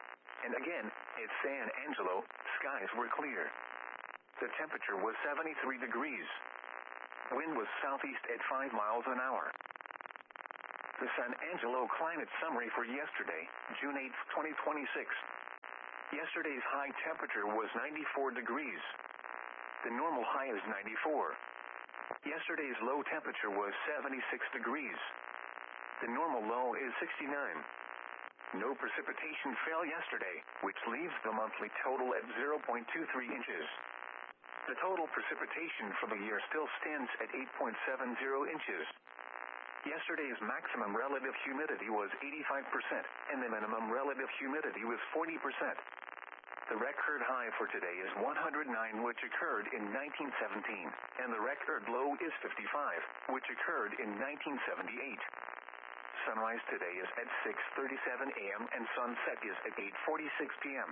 And again, at San Angelo, skies were clear. The temperature was seventy-three degrees. Wind was southeast at five miles an hour. The San Angelo climate summary for yesterday, June eighth, twenty twenty-six. Yesterday's high temperature was ninety-four degrees. The normal high is ninety-four. Yesterday's low temperature was seventy-six degrees. The normal low is sixty-nine. No precipitation fell yesterday, which leaves the monthly total at zero point two three inches. The total precipitation for the year still stands at eight point seven zero inches. Yesterday's maximum relative humidity was eighty-five percent, and the minimum relative humidity was forty percent. The record high for today is one hundred nine, which occurred in nineteen seventeen, and the record low is fifty-five, which occurred in nineteen seventy-eight. Sunrise today is at six thirty-seven a m and sunset is at eight forty-six p m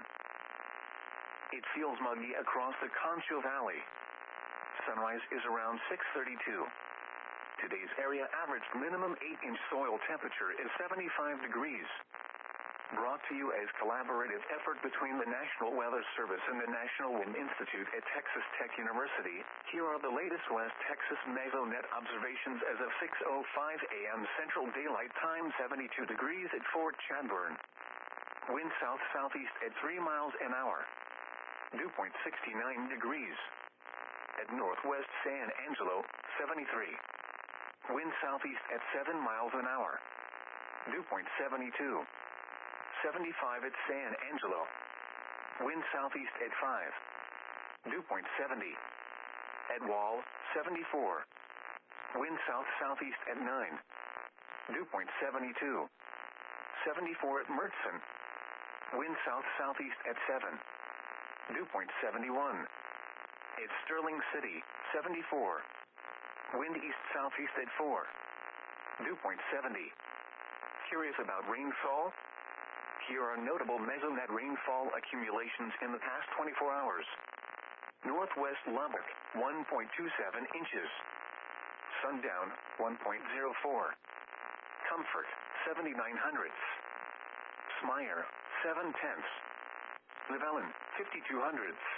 It feels muggy across the Concho Valley. Sunrise is around six thirty-two. Today's area average minimum eight inch soil temperature is seventy-five degrees. Brought to you as collaborative effort between the National Weather Service and the National Wind Institute at Texas Tech University, here are the latest West Texas Mesonet observations as of six oh five a m Central Daylight Time, seventy-two degrees at Fort Chadbourne. Wind south-southeast at three miles an hour. Dew point sixty-nine degrees. At Northwest San Angelo, seventy-three. Wind southeast at seven miles an hour. Dew point seventy-two. seventy-five at San Angelo. Wind southeast at five. Dew point seventy. At Wall, seventy-four. Wind south-southeast at nine. Dew point seventy-two. seventy-four at Mertzen. Wind south-southeast at seven. Dew point seventy-one. At Sterling City, seventy-four. Wind east-southeast at four. Dew point seventy. Curious about rainfall? Here are notable Mesonet rainfall accumulations in the past twenty-four hours. Northwest Lubbock, one point two seven inches. Sundown, one point zero four. Comfort, seventy-nine hundredths. Smyer, seven tenths. Llewellyn, fifty-two hundredths.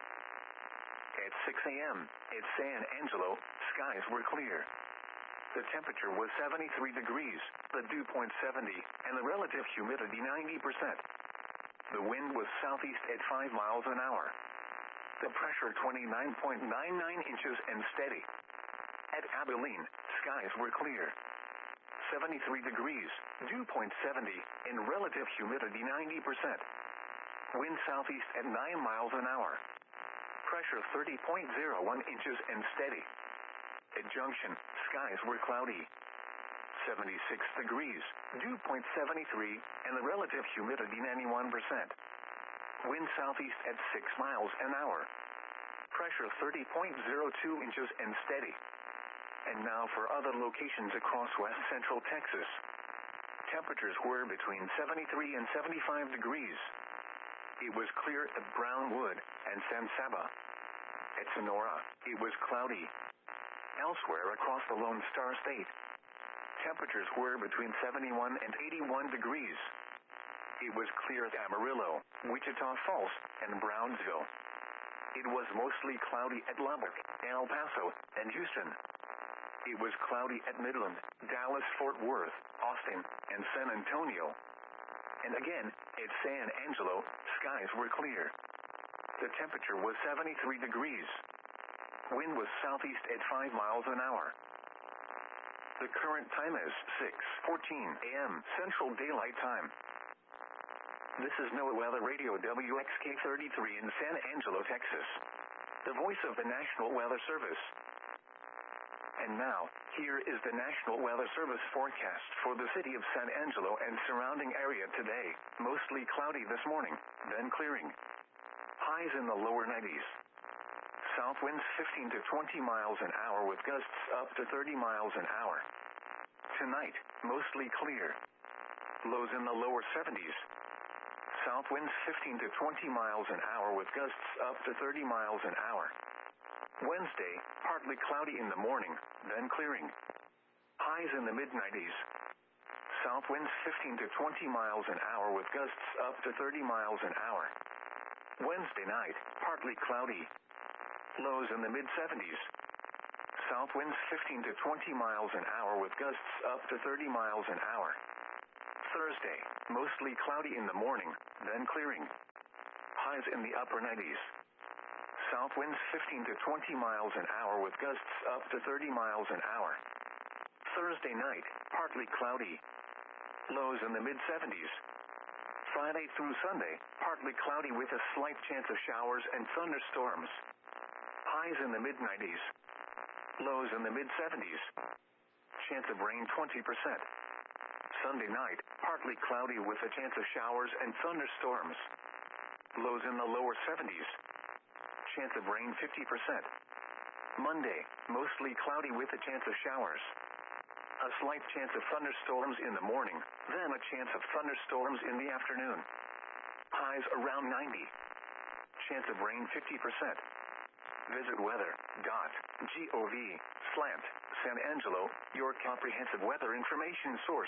At six a m at San Angelo, skies were clear. The temperature was seventy-three degrees, the dew point seventy, and the relative humidity ninety percent. The wind was southeast at five miles an hour. The pressure twenty-nine point nine nine inches and steady. At Abilene, skies were clear. seventy-three degrees, dew point seventy, and relative humidity ninety percent. Wind southeast at nine miles an hour. Pressure thirty point zero one inches and steady. At Junction, skies were cloudy. seventy-six degrees, dew point seventy-three, and the relative humidity ninety-one percent. Wind southeast at six miles an hour. Pressure thirty point zero two inches and steady. And now for other locations across west central Texas. Temperatures were between seventy-three and seventy-five degrees. It was clear at Brownwood and San Saba. At Sonora, it was cloudy. Elsewhere across the Lone Star State, temperatures were between seventy-one and eighty-one degrees. It was clear at Amarillo, Wichita Falls, and Brownsville. It was mostly cloudy at Lubbock, El Paso, and Houston. It was cloudy at Midland, Dallas, Fort Worth, Austin, and San Antonio. And again, at San Angelo, skies were clear. The temperature was seventy-three degrees. Wind was southeast at five miles an hour. The current time is six fourteen a m Central Daylight Time. This is NOAA Weather Radio W X K thirty-three in San Angelo, Texas. The voice of the National Weather Service. And now, here is the National Weather Service forecast for the city of San Angelo and surrounding area today. Mostly cloudy this morning, then clearing. Highs in the lower nineties. South winds fifteen to twenty miles an hour with gusts up to thirty miles an hour. Tonight, mostly clear. Lows in the lower seventies. South winds fifteen to twenty miles an hour with gusts up to thirty miles an hour. Wednesday, partly cloudy in the morning, then clearing. Highs in the mid nineties. South winds fifteen to twenty miles an hour with gusts up to thirty miles an hour. Wednesday night, partly cloudy. Lows in the mid seventies. South winds fifteen to twenty miles an hour with gusts up to thirty miles an hour. Thursday, mostly cloudy in the morning, then clearing. Highs in the upper nineties. South winds fifteen to twenty miles an hour with gusts up to thirty miles an hour. Thursday night, partly cloudy. Lows in the mid seventies. Friday through Sunday, partly cloudy with a slight chance of showers and thunderstorms. Highs in the mid nineties. Lows in the mid seventies. Chance of rain twenty percent. Sunday night, partly cloudy with a chance of showers and thunderstorms. Lows in the lower seventies. Chance of rain fifty percent. Monday, mostly cloudy with a chance of showers. A slight chance of thunderstorms in the morning, then a chance of thunderstorms in the afternoon. Highs around ninety. Chance of rain fifty percent. Visit weather.gov slant San Angelo, your comprehensive weather information source.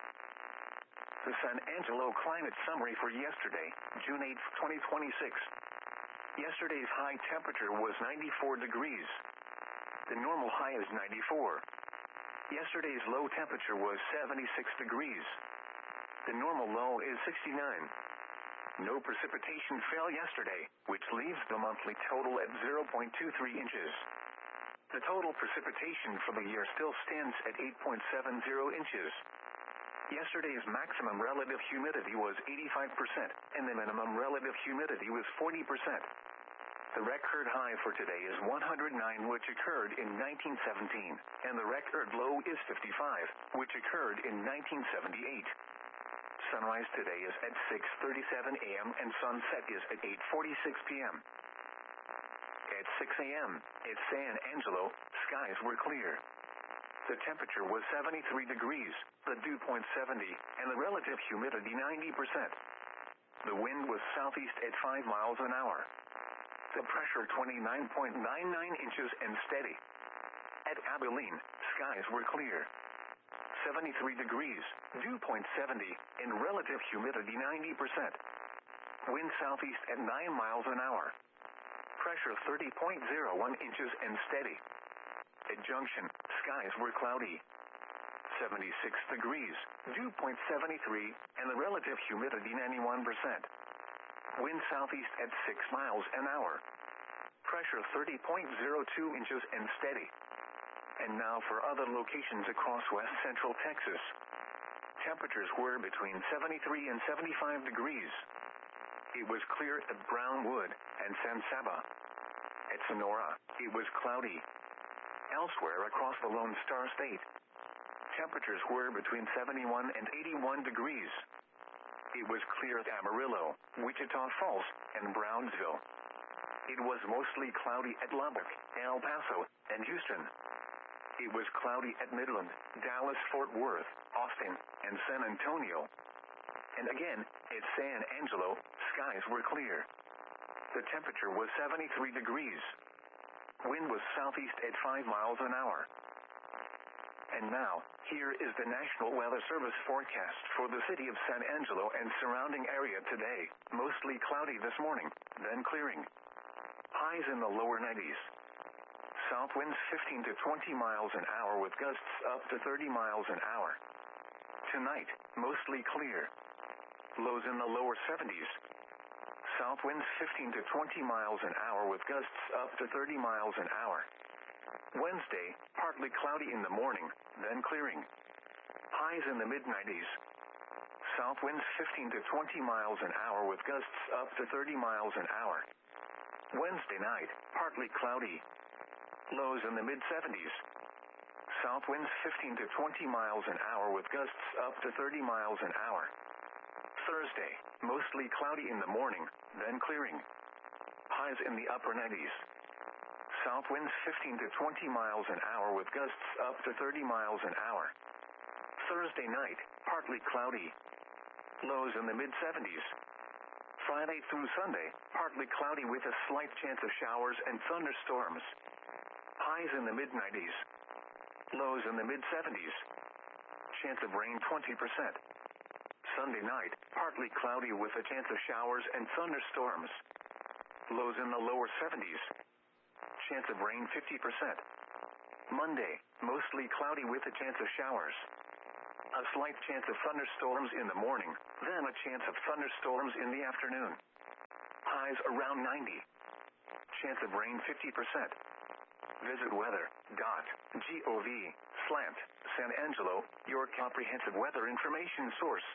The San Angelo climate summary for yesterday, June eighth, twenty twenty-six. Yesterday's high temperature was ninety-four degrees. The normal high is ninety-four. Yesterday's low temperature was seventy-six degrees. The normal low is sixty-nine. No precipitation fell yesterday, which leaves the monthly total at zero point two three inches. The total precipitation for the year still stands at eight point seven zero inches. Yesterday's maximum relative humidity was eighty-five percent, and the minimum relative humidity was forty percent. The record high for today is one hundred nine, which occurred in nineteen seventeen, and the record low is fifty-five, which occurred in nineteen seventy-eight. Sunrise today is at six thirty-seven a m and sunset is at eight forty-six p m At six a m at San Angelo, skies were clear. The temperature was seventy-three degrees, the dew point seventy, and the relative humidity ninety percent. The wind was southeast at five miles an hour. The pressure twenty-nine point nine nine inches and steady. At Abilene, skies were clear. seventy-three degrees, dew point seventy, and relative humidity ninety percent. Wind southeast at nine miles an hour. Pressure thirty point zero one inches and steady. At Junction, skies were cloudy. seventy-six degrees, dew point seventy-three, and the relative humidity ninety-one percent. Wind southeast at six miles an hour. Pressure thirty point zero two inches and steady. And now for other locations across west central Texas. Temperatures were between seventy-three and seventy-five degrees. It was clear at Brownwood and San Saba. At Sonora, it was cloudy. Elsewhere across the Lone Star State, temperatures were between seventy-one and eighty-one degrees. It was clear at Amarillo, Wichita Falls, and Brownsville. It was mostly cloudy at Lubbock, El Paso, and Houston. It was cloudy at Midland, Dallas, Fort Worth, Austin, and San Antonio. And again, at San Angelo, skies were clear. The temperature was seventy-three degrees. Wind was southeast at five miles an hour. And now, here is the National Weather Service forecast for the city of San Angelo and surrounding area today. Mostly cloudy this morning, then clearing. Highs in the lower nineties. South winds fifteen to twenty miles an hour with gusts up to thirty miles an hour. Tonight, mostly clear. Lows in the lower seventies. South winds fifteen to twenty miles an hour with gusts up to thirty miles an hour. Wednesday, partly cloudy in the morning, then clearing. Highs in the mid nineties. South winds fifteen to twenty miles an hour with gusts up to thirty miles an hour. Wednesday night, partly cloudy. Lows in the mid seventies. South winds fifteen to twenty miles an hour with gusts up to thirty miles an hour. Thursday, mostly cloudy in the morning, then clearing. Highs in the upper nineties. South winds fifteen to twenty miles an hour with gusts up to thirty miles an hour. Thursday night, partly cloudy. Lows in the mid seventies. Friday through Sunday, partly cloudy with a slight chance of showers and thunderstorms. Highs in the mid nineties. Lows in the mid seventies. chance of rain twenty percent. Sunday night, partly cloudy with a chance of showers and thunderstorms. Lows in the lower seventies. Chance of rain fifty percent. Monday, mostly cloudy with a chance of showers. A slight chance of thunderstorms in the morning, then a chance of thunderstorms in the afternoon. Highs around ninety. Chance of rain fifty percent. Visit weather dot gov slash San Angelo, your comprehensive weather information source.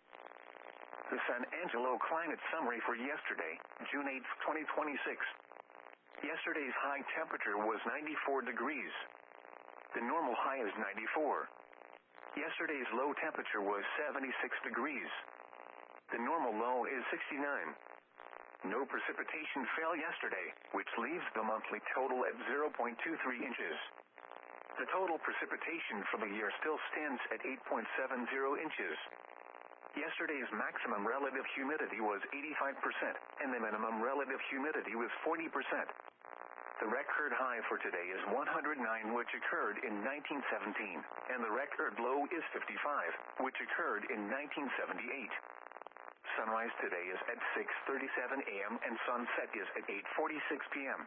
The San Angelo climate summary for yesterday, June eighth, twenty twenty-six. Yesterday's high temperature was ninety-four degrees. The normal high is ninety-four. Yesterday's low temperature was seventy-six degrees. The normal low is sixty-nine. No precipitation fell yesterday, which leaves the monthly total at zero point two three inches. The total precipitation for the year still stands at eight point seven zero inches. Yesterday's maximum relative humidity was eighty-five percent, and the minimum relative humidity was forty percent. The record high for today is one hundred nine, which occurred in nineteen seventeen, and the record low is fifty-five, which occurred in nineteen seventy-eight. Sunrise today is at six thirty-seven a m and sunset is at eight forty-six p m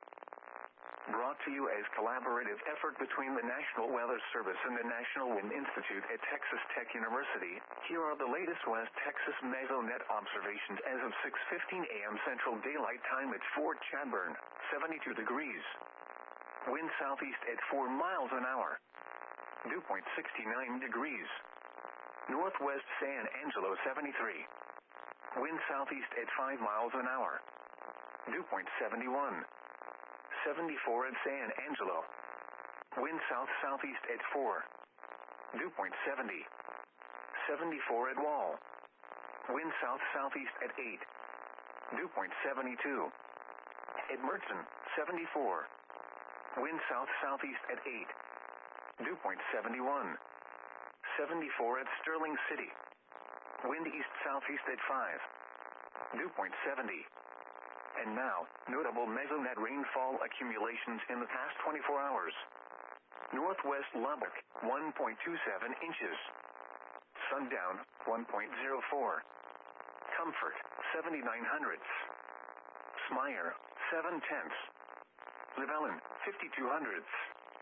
Brought to you as collaborative effort between the National Weather Service and the National Wind Institute at Texas Tech University, here are the latest West Texas Mesonet observations as of six fifteen a m Central Daylight Time at Fort Chadbourne, seventy-two degrees. Wind southeast at four miles an hour. Dew point sixty-nine degrees. Northwest San Angelo seventy-three. Wind southeast at five miles an hour. Dew point seventy-one. seventy-four at San Angelo. Wind south-southeast at four. Dew point seventy. seventy-four at Wall. Wind south-southeast at eight. Dew point seventy-two. At Mertzen, seventy-four. Wind south-southeast at eight. Dew point seventy-one. seventy-four at Sterling City. Wind east-southeast at five. Dew point seventy. And now, notable Mesonet rainfall accumulations in the past twenty-four hours. Northwest Lubbock, one point two seven inches. Sundown, one point zero four. Comfort, seventy-nine hundredths. Smyer, seven tenths. Llewellyn, fifty-two hundredths.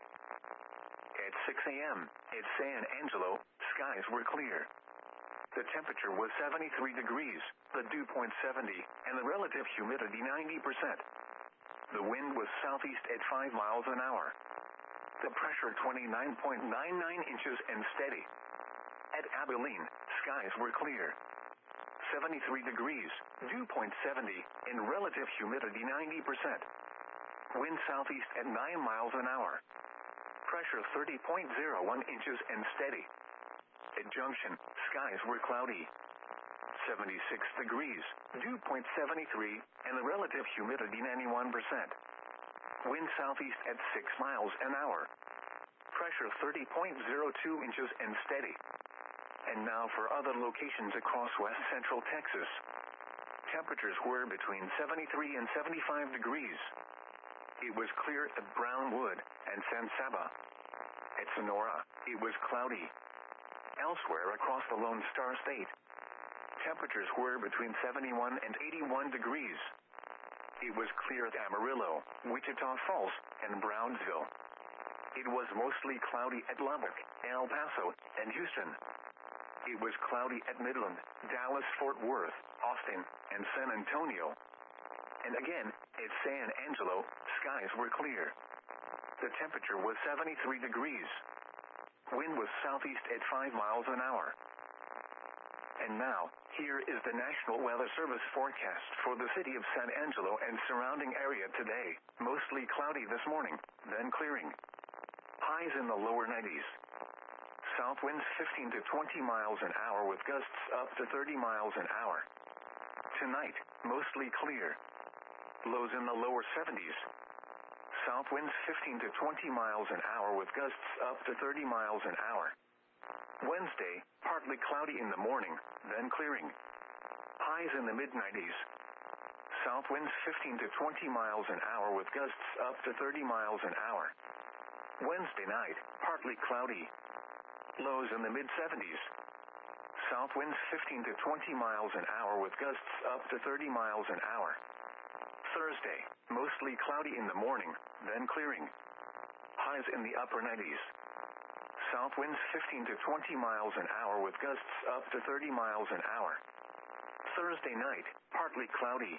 At six a m, at San Angelo, skies were clear. The temperature was seventy-three degrees, the dew point seventy, and the relative humidity ninety percent. The wind was southeast at five miles an hour. The pressure twenty-nine point nine nine inches and steady. At Abilene, skies were clear. seventy-three degrees, dew point seventy, and relative humidity ninety percent. Wind southeast at nine miles an hour. Pressure thirty point zero one inches and steady. At Junction, skies were cloudy. seventy-six degrees, dew point seventy-three, and the relative humidity ninety-one percent. Wind southeast at six miles an hour. Pressure thirty point zero two inches and steady. And now for other locations across west central Texas. Temperatures were between seventy-three and seventy-five degrees. It was clear at Brownwood and San Saba. At Sonora, it was cloudy. Elsewhere across the Lone Star State, temperatures were between seventy-one and eighty-one degrees. It was clear at Amarillo, Wichita Falls, and Brownsville. It was mostly cloudy at Lubbock, El Paso, and Houston. It was cloudy at Midland, Dallas, Fort Worth, Austin, and San Antonio. And again, at San Angelo, skies were clear. The temperature was seventy-three degrees. Wind was southeast at five miles an hour. And now, here is the National Weather Service forecast for the city of San Angelo and surrounding area today. Mostly cloudy this morning, then clearing. Highs in the lower nineties. South winds fifteen to twenty miles an hour with gusts up to thirty miles an hour. Tonight, mostly clear. Lows in the lower seventies. South winds fifteen to twenty miles an hour with gusts up to thirty miles an hour. Wednesday, partly cloudy in the morning, then clearing. Highs in the mid nineties. South winds fifteen to twenty miles an hour with gusts up to thirty miles an hour. Wednesday night, partly cloudy. lows in the mid seventies. South winds fifteen to twenty miles an hour with gusts up to thirty miles an hour. Thursday, mostly cloudy in the morning, then clearing. Highs in the upper nineties. South winds fifteen to twenty miles an hour with gusts up to thirty miles an hour. Thursday night, partly cloudy,